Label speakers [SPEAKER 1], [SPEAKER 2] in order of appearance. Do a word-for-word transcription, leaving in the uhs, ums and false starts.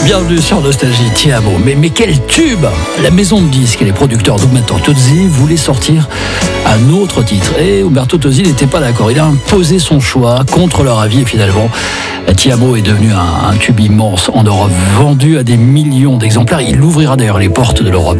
[SPEAKER 1] Bienvenue sur Nostalgie, Ti Amo. Mais, mais quel tube! La maison de disques et les producteurs d'Umberto Tozzi voulaient sortir un autre titre. Et Umberto Tozzi n'était pas d'accord. Il a imposé son choix contre leur avis et finalement, Ti Amo est devenu un, un tube immense en Europe, vendu à des millions d'exemplaires. Il ouvrira d'ailleurs les portes de l'Europe